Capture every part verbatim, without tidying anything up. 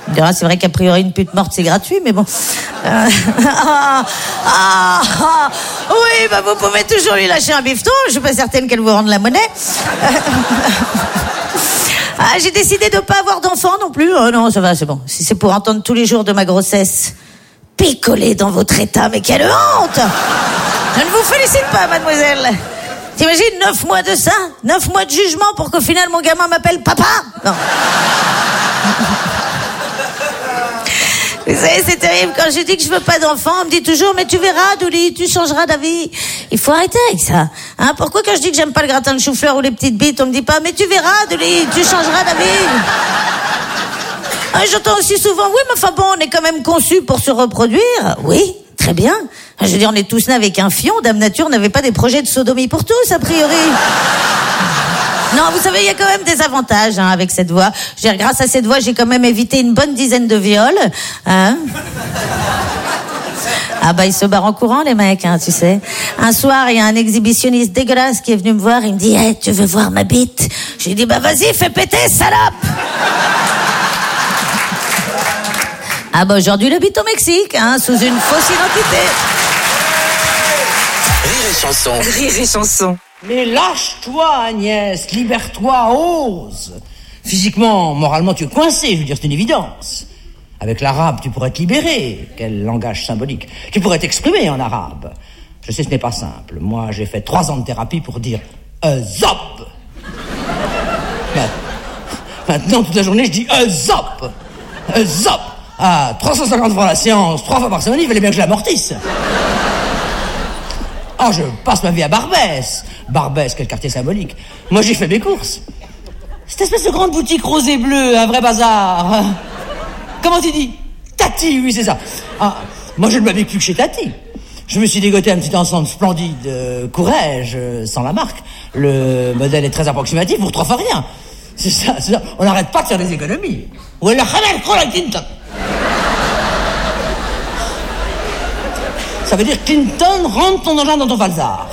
C'est vrai qu'a priori, une pute morte, c'est gratuit, mais bon. Euh... Ah, ah, ah. Oui, bah vous pouvez toujours lui lâcher un bifton. Je suis pas certaine qu'elle vous rende la monnaie. Ah, j'ai décidé de pas avoir d'enfant non plus. Oh non, ça va, c'est bon. Si c'est pour entendre tous les jours de ma grossesse picoler dans votre état, mais quelle honte! Je ne vous félicite pas, mademoiselle. T'imagines, neuf mois de ça? Neuf mois de jugement pour qu'au final mon gamin m'appelle papa? Non. Vous savez, c'est terrible. Quand je dis que je veux pas d'enfant, on me dit toujours, mais tu verras, Douli, tu changeras d'avis. Il faut arrêter avec ça. Hein, pourquoi quand je dis que j'aime pas le gratin de chou-fleur ou les petites bites, on me dit pas, mais tu verras, Douli, tu changeras d'avis. Hein, j'entends aussi souvent, oui, mais enfin bon, on est quand même conçu pour se reproduire. Oui, très bien. Je veux dire, on est tous nés avec un fion. Dame Nature n'avait pas des projets de sodomie pour tous, a priori. Non, vous savez, il y a quand même des avantages hein, avec cette voix. Je veux dire, grâce à cette voix, j'ai quand même évité une bonne dizaine de viols. Hein. Ah bah, ils se barrent en courant, les mecs, hein, tu sais. Un soir, il y a un exhibitionniste dégueulasse qui est venu me voir. Il me dit, hey, tu veux voir ma bite? J'ai dit, bah vas-y, fais péter, salope. Ah bah, aujourd'hui, le bite au Mexique, hein, sous une fausse identité. Rire et chanson. Rire et chanson. Mais lâche-toi, Agnès, libère-toi, ose. Physiquement, moralement, tu es coincé, je veux dire, c'est une évidence. Avec l'arabe, tu pourrais te libérer. Quel langage symbolique. Tu pourrais t'exprimer en arabe. Je sais, ce n'est pas simple. Moi, j'ai fait trois ans de thérapie pour dire euh, « zop ». Maintenant, toute la journée, je dis euh, « zop ». Euh, zop. Ah, trois cent cinquante francs la séance, trois fois par semaine, il fallait bien que je l'amortisse. Ah, je passe ma vie à Barbès. Barbès, quel quartier symbolique. Moi, j'ai fait mes courses. Cette espèce de grande boutique rose et bleue, un vrai bazar. Comment tu dis? Tati, oui, c'est ça. Ah, moi, je ne m'habille plus que chez Tati. Je me suis dégoté un petit ensemble splendide, euh, Courrèges, euh, sans la marque. Le modèle est très approximatif pour trois fois rien. C'est ça, c'est ça. On n'arrête pas de faire des économies. Ou alors, Clinton. Ça veut dire Clinton, rentre ton argent dans ton falzar.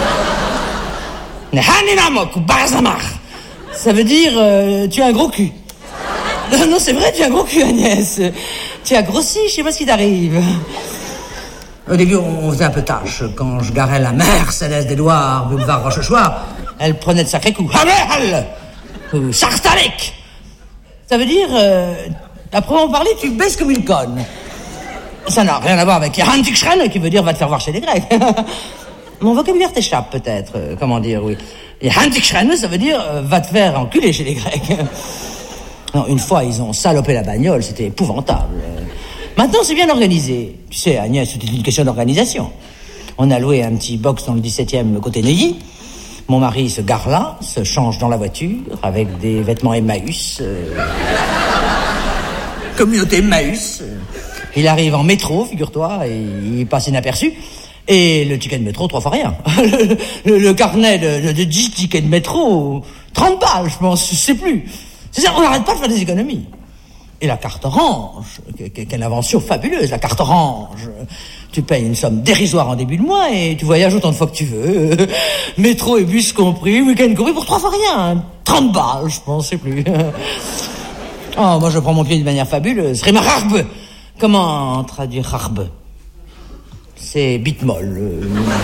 Ça veut dire euh, tu as un gros cul. Non, non, c'est vrai, tu as un gros cul, Agnès. Tu as grossi, je sais pas ce qui t'arrive. Au début, on faisait un peu tâche. Quand je garais la Mercedes d'Edouard, boulevard Rochechouart, elle prenait de sacrés coups. Hamel ou Sartalek. Ça veut dire, euh, à proprement parler, tu baisses comme une conne. Ça n'a rien à voir avec Hantikschren, qui veut dire va te faire voir chez les Grecs. Mon vocabulaire t'échappe peut-être, euh, comment dire, oui. Et Hantikschren, ça veut dire euh, va te faire enculer chez les Grecs. Non, une fois, ils ont salopé la bagnole, c'était épouvantable. Maintenant, c'est bien organisé. Tu sais, Agnès, c'était une question d'organisation. On a loué un petit box dans le dix-septième, côté Neuilly. Mon mari se gare là, se change dans la voiture, avec des vêtements Emmaüs. Euh... Communauté Emmaüs. Il arrive en métro, figure-toi, et il passe inaperçu. Et le ticket de métro, trois fois rien. Le, le, le carnet de, de, de dix tickets de métro, trente balles, je pense, je sais plus. C'est ça, on n'arrête pas de faire des économies. Et la carte orange, quelle invention fabuleuse, la carte orange. Tu payes une somme dérisoire en début de mois et tu voyages autant de fois que tu veux. Métro et bus compris, week-end compris, pour trois fois rien. trente balles, je pense, je sais plus. Oh, moi je prends mon pied d'une manière fabuleuse. Rimararbe. Comment traduire harbe? C'est bite molle.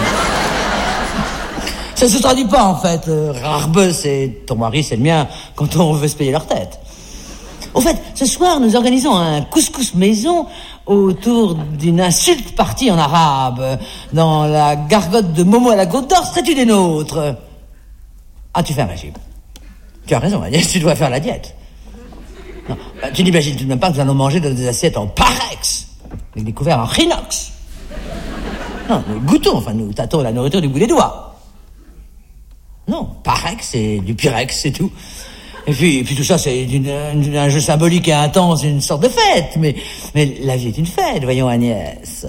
Ça se traduit pas, en fait. Harbe, c'est ton mari, c'est le mien, quand on veut se payer leur tête. Au fait, ce soir, nous organisons un couscous maison autour d'une insulte partie en arabe. Dans la gargote de Momo à la Côte d'Or, serais-tu des nôtres? Ah, tu fais un régime. Tu as raison, Agnès, tu dois faire la diète. Non, bah, tu n'imagines tout de même pas que nous allons manger dans des assiettes en parex, avec des couverts en inox. Non, nous goûtons, enfin, nous tâtons la nourriture du bout des doigts. Non, parex, c'est du pyrex, c'est tout. Et puis, et puis tout ça, c'est une, une, un jeu symbolique et intense, une sorte de fête. Mais, mais la vie est une fête, voyons, Agnès.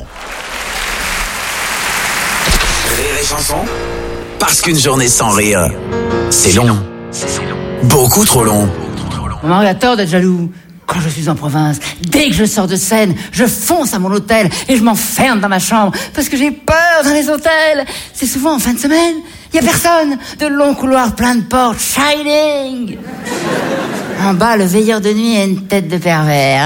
Rire et chanson. Parce qu'une journée sans rire, c'est long. Beaucoup trop long. Mon mari a tort d'être jaloux. Quand je suis en province, dès que je sors de scène, je fonce à mon hôtel et je m'enferme dans ma chambre parce que j'ai peur dans les hôtels. C'est souvent en fin de semaine. Il y a personne. De longs couloirs pleins de portes. Shining. En bas, le veilleur de nuit a une tête de pervers.